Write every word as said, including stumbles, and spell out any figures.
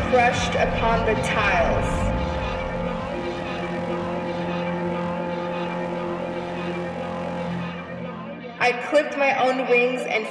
crushed upon the tiles. I clipped my own wings and